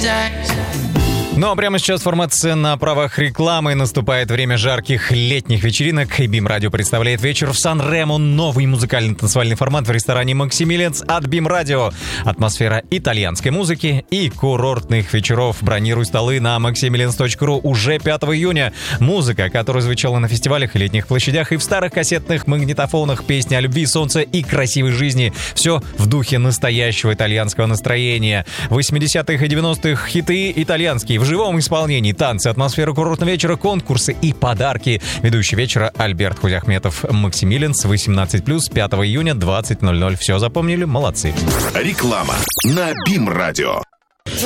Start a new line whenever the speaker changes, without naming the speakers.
Ну а прямо сейчас формация на правах рекламы. Наступает время жарких летних вечеринок. BIM Radio представляет вечер в Сан-Ремо. Новый музыкальный танцевальный формат в ресторане «Максимилианс» от BIM Radio. Атмосфера итальянской музыки и курортных вечеров. Бронируй столы на maximilians.ru уже 5 июня. Музыка, которая звучала на фестивалях и летних площадях и в старых кассетных магнитофонах, песни о любви, солнце и красивой жизни. Все в духе настоящего итальянского настроения. 80-х и 90-х хиты итальянские в живом исполнении, танцы, атмосфера курортного вечера, конкурсы и подарки. Ведущий вечера Альберт Хузяхметов. Максимилианс, 18+, 5 июня, 20:00. Все запомнили? Молодцы.
Реклама на BIM Radio.